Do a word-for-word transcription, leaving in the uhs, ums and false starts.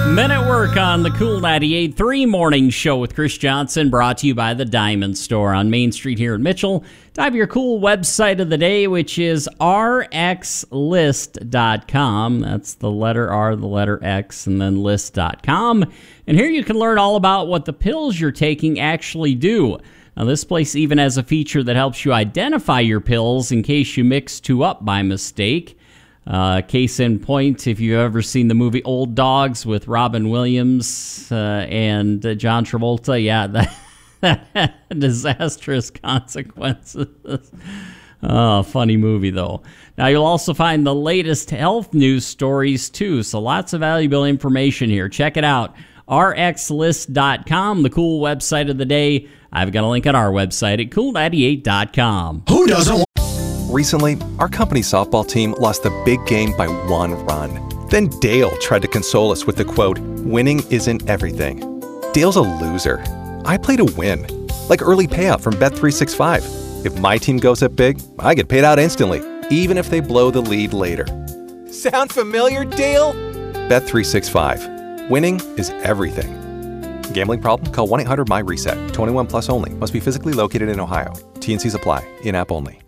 Men at Work on the Cool ninety-eight point three Morning Show with Chris Johnson, brought to you by the Diamond Store on Main Street here in Mitchell. Time for your cool website of the day, which is r x list dot com. That's the letter R, the letter X, and then list dot com. And here you can learn all about what the pills you're taking actually do. Now, this place even has a feature that helps you identify your pills in case you mix two up by mistake. Uh, case in point, if you've ever seen the movie Old Dogs with Robin Williams uh, and uh, John Travolta, yeah, that, that had disastrous consequences. Oh, funny movie, though. Now, you'll also find the latest health news stories, too, so lots of valuable information here. Check it out, r x list dot com, the cool website of the day. I've got a link on our website at cool ninety-eight dot com. Who doesn't want... Recently, our company softball team lost the big game by one run. Then Dale tried to console us with the quote, "Winning isn't everything." Dale's a loser. I play to win. Like early payout from Bet three sixty-five. If my team goes up big, I get paid out instantly, even if they blow the lead later. Sound familiar, Dale? Bet three sixty-five. Winning is everything. Gambling problem? Call one eight hundred M Y RESET. twenty-one plus only. Must be physically located in Ohio. T and Cs apply. In-app only.